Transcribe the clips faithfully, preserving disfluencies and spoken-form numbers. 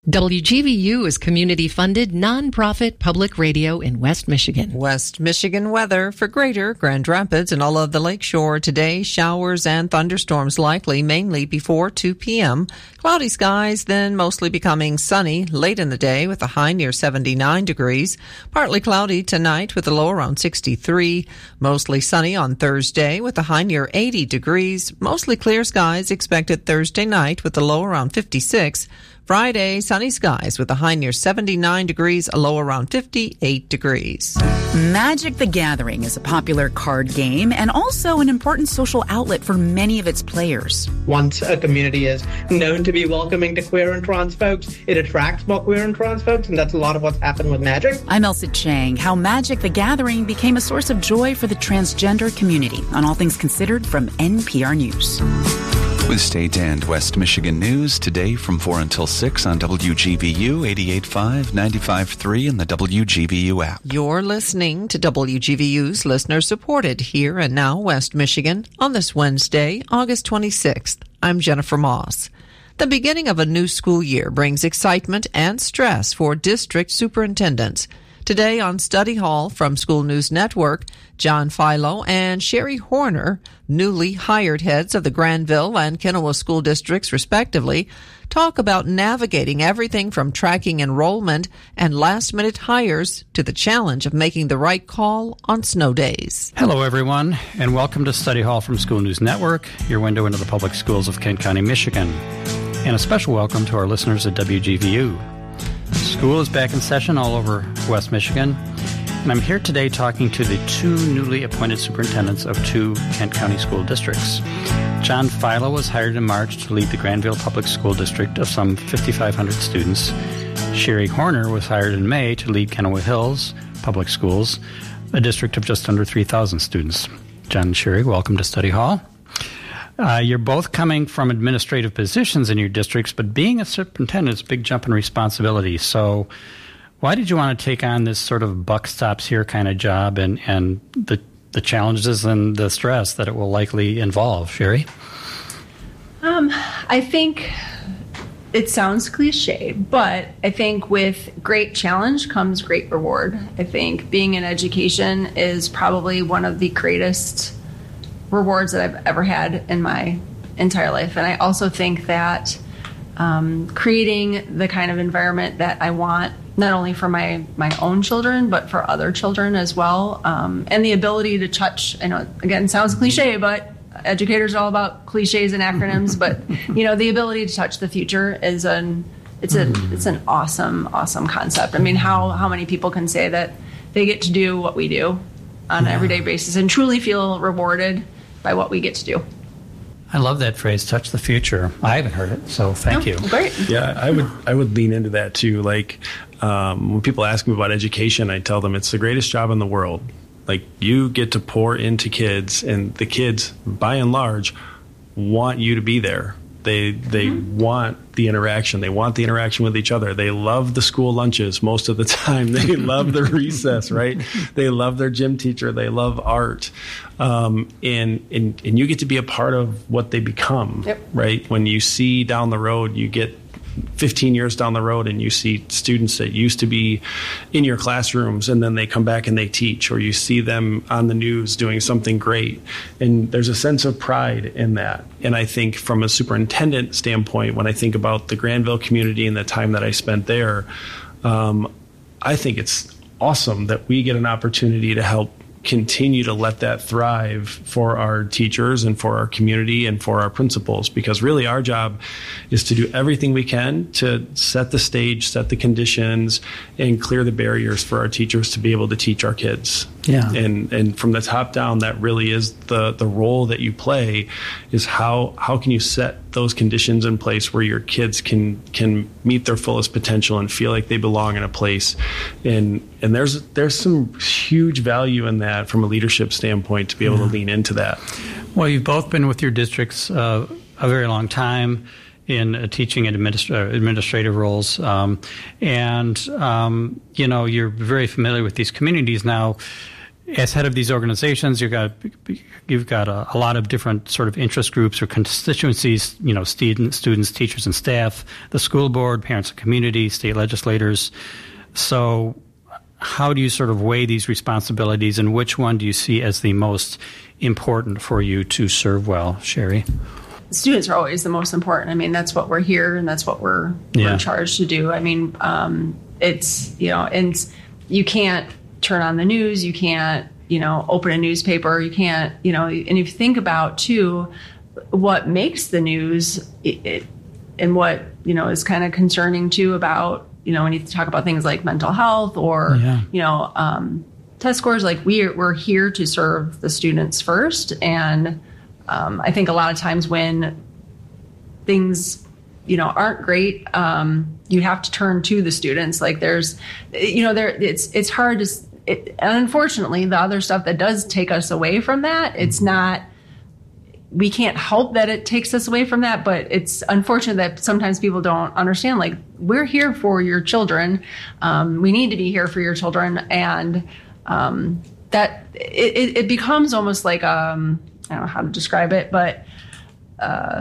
W G V U is community-funded, nonprofit public radio in West Michigan. West Michigan weather for Greater Grand Rapids and all of the lakeshore today. Showers and thunderstorms likely, mainly before two p.m. Cloudy skies, then mostly becoming sunny late in the day with a high near seventy-nine degrees. Partly cloudy tonight with a low around sixty-three. Mostly sunny on Thursday with a high near eighty degrees. Mostly clear skies expected Thursday night with a low around fifty-six. Friday, sunny skies with a high near seventy-nine degrees, a low around fifty-eight degrees. Magic the Gathering is a popular card game and also an important social outlet for many of its players. Once a community is known to be welcoming to queer and trans folks, it attracts more queer and trans folks, and that's a lot of what's happened with Magic. I'm Elsa Chang. How Magic the Gathering became a source of joy for the transgender community on All Things Considered from N P R News. With state and West Michigan news today from four until six on W G V U eighty-eight point five, ninety-five point three and the W G V U app. You're listening to W G V U's listener-supported Here and Now West Michigan on this Wednesday, August twenty-sixth. I'm Jennifer Moss. The beginning of a new school year brings excitement and stress for district superintendents. Today on Study Hall from School News Network, John Philo and Sherry Horner, newly hired heads of the Granville and Kennewa school districts respectively, talk about navigating everything from tracking enrollment and last-minute hires to the challenge of making the right call on snow days. Hello, everyone, and welcome to Study Hall from School News Network, your window into the public schools of Kent County, Michigan. And a special welcome to our listeners at W G V U. School is back in session all over West Michigan, and I'm here today talking to the two newly appointed superintendents of two Kent County school districts. John Philo was hired in March to lead the Granville Public School District of some fifty-five hundred students. Sherry Horner was hired in May to lead Kennewa Hills Public Schools, a district of just under three thousand students. John and Sherry, welcome to Study Hall. Uh, you're both coming from administrative positions in your districts, but being a superintendent is a big jump in responsibility. So why did you want to take on this sort of buck stops here kind of job and, and the, the challenges and the stress that it will likely involve? Sherry? Um, I think it sounds cliche, but I think with great challenge comes great reward. I think being in education is probably one of the greatest rewards that I've ever had in my entire life. And I also think that um, creating the kind of environment that I want, not only for my, my own children, but for other children as well, um, and the ability to touch, I know, again, it sounds cliche, but educators are all about cliches and acronyms, but, you know, the ability to touch the future is an, it's a, it's an awesome, awesome concept. I mean, how, how many people can say that they get to do what we do on an everyday basis and truly feel rewarded by what we get to do? I love that phrase, touch the future. I haven't heard it, so thank no, you. Great. Yeah, I would I would lean into that too. Like um, when people ask me about education, I tell them it's the greatest job in the world. Like you get to pour into kids, and the kids, by and large, want you to be there. They they mm-hmm. want the interaction. They want the interaction with each other. They love the school lunches most of the time. They love the recess, right? They love their gym teacher. They love art. Um, and, and, and you get to be a part of what they become, yep. right? When you see down the road, you get fifteen years down the road and you see students that used to be in your classrooms and then they come back and they teach, or you see them on the news doing something great. And there's a sense of pride in that. And I think from a superintendent standpoint, when I think about the Granville community and the time that I spent there, um, I think it's awesome that we get an opportunity to help continue to let that thrive for our teachers and for our community and for our principals, because really our job is to do everything we can to set the stage, set the conditions, and clear the barriers for our teachers to be able to teach our kids. Yeah. And and from the top down, that really is the, the role that you play, is how how can you set those conditions in place where your kids can can meet their fullest potential and feel like they belong in a place. And and there's there's some huge value in that from a leadership standpoint to be able yeah. to lean into that. Well, you've both been with your districts uh, a very long time in uh, teaching and administra- administrative roles. Um, and, um, you know, you're very familiar with these communities now. as head of these organizations, you've got you've got a, a lot of different sort of interest groups or constituencies. You know, students, students, teachers, and staff, the school board, parents and community, state legislators. So, how do you sort of weigh these responsibilities, and which one do you see as the most important for you to serve well, Sherry? Students are always the most important. I mean, that's what we're here, and that's what we're, yeah. we're charged to do. I mean, um, it's you know, and you can't turn on the news, you can't, you know, open a newspaper, you can't, you know, and if you think about too, what makes the news it, it, and what, you know, is kind of concerning too about, you know, when you talk about things like mental health or, yeah. you know, um, test scores, like we're, we're here to serve the students first. And um, I think a lot of times when things, you know, aren't great, um, you have to turn to the students. Like there's, you know, there it's it's hard to, it, and unfortunately, the other stuff that does take us away from that, it's not, we can't help that it takes us away from that, but it's unfortunate that sometimes people don't understand, like, we're here for your children. Um, we need to be here for your children. And um, that it, it becomes almost like, um, I don't know how to describe it, but uh,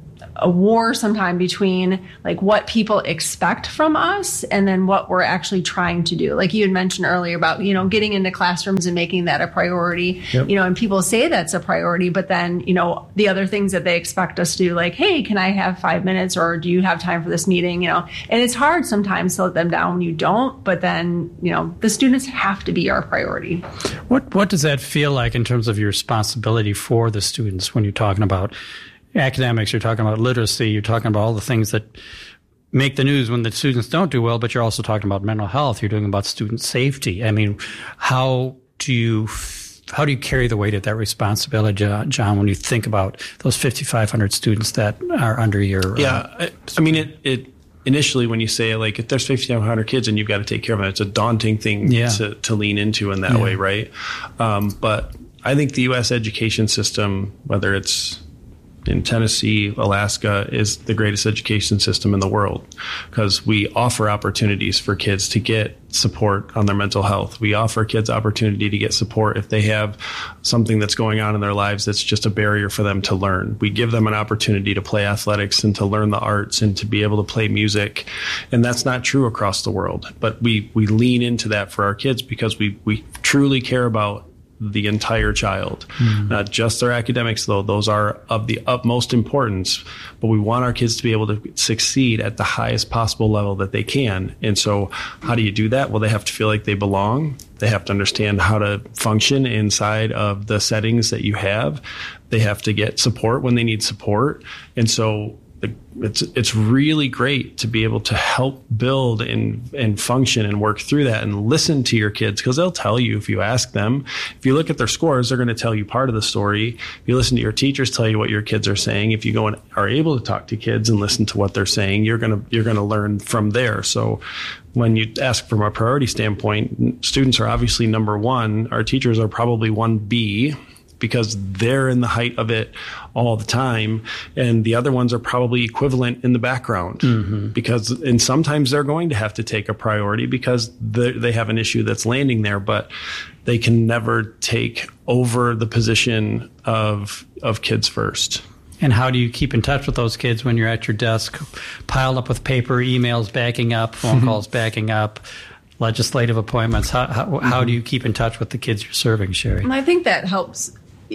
a war sometime between like what people expect from us and then what we're actually trying to do. Like you had mentioned earlier about, you know, getting into classrooms and making that a priority, yep. you know, and people say that's a priority, but then, you know, the other things that they expect us to do, like, hey, can I have five minutes or do you have time for this meeting? You know, and it's hard sometimes to let them down when you don't, but then, you know, the students have to be our priority. What, what does that feel like in terms of your responsibility for the students when you're talking about academics, you're talking about literacy, you're talking about all the things that make the news when the students don't do well, but you're also talking about mental health. You're doing about student safety. I mean, how do you how do you carry the weight of that responsibility, John, when you think about those fifty-five hundred students that are under your yeah? Uh, I, I mean, it it initially when you say like if there's fifty-five hundred kids and you've got to take care of them, it's a daunting thing yeah. to to lean into in that yeah. way, right? Um, but I think the U S education system, whether it's in Tennessee, Alaska, is the greatest education system in the world because we offer opportunities for kids to get support on their mental health. We offer kids opportunity to get support if they have something that's going on in their lives that's just a barrier for them to learn. We give them an opportunity to play athletics and to learn the arts and to be able to play music. And that's not true across the world. But we, we lean into that for our kids because we, we truly care about the entire child, mm-hmm. not just their academics, though those are of the utmost importance, but we want our kids to be able to succeed at the highest possible level that they can. And so how do you do that? Well, they have to feel like they belong. They have to understand how to function inside of the settings that you have. They have to get support when they need support. And so it's it's really great to be able to help build and and function and work through that and listen to your kids because they'll tell you if you ask them. If you look at their scores, they're going to tell you part of the story. If you listen to your teachers tell you what your kids are saying, if you go and are able to talk to kids and listen to what they're saying, you're going to you're going to learn from there. So when you ask from a priority standpoint, students are obviously number one. Our teachers are probably one B. Because they're in the height of it all the time. And the other ones are probably equivalent in the background mm-hmm. because, and sometimes they're going to have to take a priority because they have an issue that's landing there, but they can never take over the position of, of kids first. And how do you keep in touch with those kids when you're at your desk, piled up with paper, emails backing up, phone mm-hmm. calls backing up, legislative appointments? How, how, mm-hmm. how do you keep in touch with the kids you're serving, Sherry? I think that helps.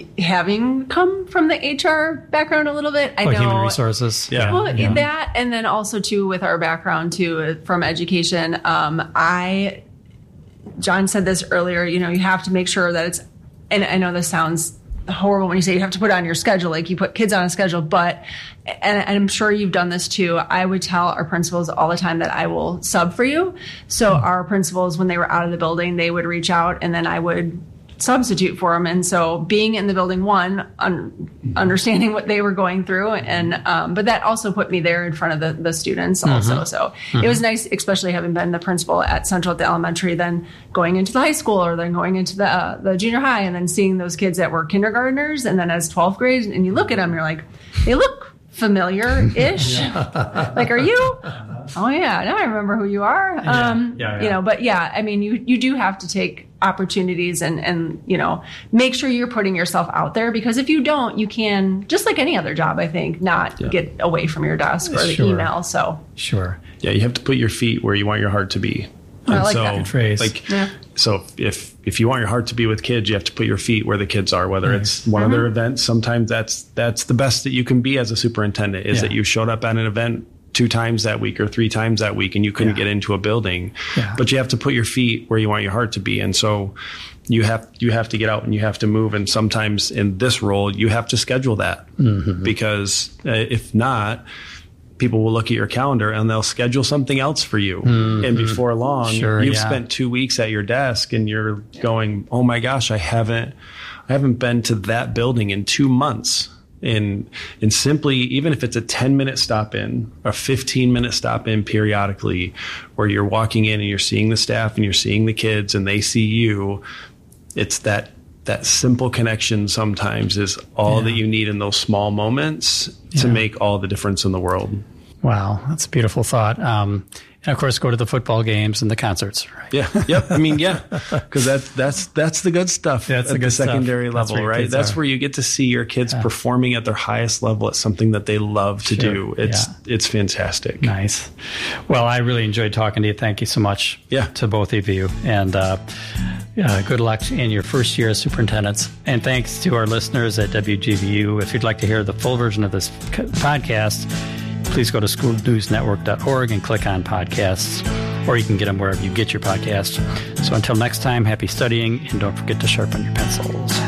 Having come from the H R background a little bit, I oh, know human resources, yeah, well, yeah. that, and then also too with our background too from education. Um, I, John said this earlier. You know, you have to make sure that it's, and I know this sounds horrible when you say you have to put it on your schedule, like you put kids on a schedule, but, and, and I'm sure you've done this too. I would tell our principals all the time that I will sub for you. So mm-hmm. our principals, when they were out of the building, they would reach out, and then I would substitute for them. And so being in the building, one, un- understanding what they were going through, and um, but that also put me there in front of the, the students also. Mm-hmm. So mm-hmm. it was nice, especially having been the principal at Central at the elementary, then going into the high school or then going into the uh, the junior high, and then seeing those kids that were kindergartners and then as twelfth grade, and you look at them, you're like, they look familiar-ish. yeah. Like, are you? Oh yeah, now I remember who you are. Yeah. Um, yeah, yeah. You know, but yeah, I mean, you you do have to take opportunities and, and, you know, make sure you're putting yourself out there, because if you don't, you can, just like any other job, I think, not Yeah. get away from your desk or the Sure. email. So Sure. Yeah, you have to put your feet where you want your heart to be. I And like so, that. Good phrase. Like, Yeah. so if if you want your heart to be with kids, you have to put your feet where the kids are. Whether it's one of their events, sometimes that's that's the best that you can be as a superintendent. Is Yeah. that you showed up at an event two times that week or three times that week, and you couldn't Yeah. get into a building. Yeah. But you have to put your feet where you want your heart to be, and so you have you have to get out and you have to move. And sometimes in this role, you have to schedule that Mm-hmm. because uh, if not, people will look at your calendar and they'll schedule something else for you. And before long, Mm-hmm. Sure, you've yeah. spent two weeks at your desk and you're going, oh my gosh, I haven't, I haven't been to that building in two months. And, and simply, even if it's a ten minute stop in, a fifteen minute stop in periodically, where you're walking in and you're seeing the staff and you're seeing the kids and they see you, it's that, that simple connection sometimes is all Yeah. that you need in those small moments to Yeah. make all the difference in the world. Wow, that's a beautiful thought. Um, and of course, go to the football games and the concerts. Right? Yeah. Yep. I mean, yeah, because that's that's that's the good stuff. That's at the good stuff. secondary That's level, where your right? kids That's are. where you get to see your kids performing at their highest level at something that they love to Sure. do. It's Yeah. it's fantastic. Nice. Well, I really enjoyed talking to you. Thank you so much Yeah. to both of you. And uh, uh, good luck in your first year as superintendents. And thanks to our listeners at W G V U. If you'd like to hear the full version of this c- podcast, please go to school news network dot org and click on podcasts, or you can get them wherever you get your podcasts. So until next time, happy studying, and don't forget to sharpen your pencils.